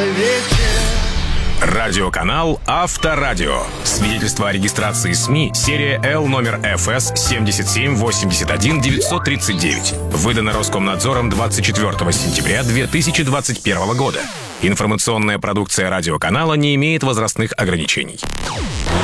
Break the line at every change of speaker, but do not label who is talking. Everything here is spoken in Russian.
Радиоканал Авторадио. Свидетельство о регистрации СМИ. Серия Л номер ФС 77-81-939. Выдано Роскомнадзором 24 сентября 2021 года. Информационная продукция радиоканала не имеет возрастных ограничений.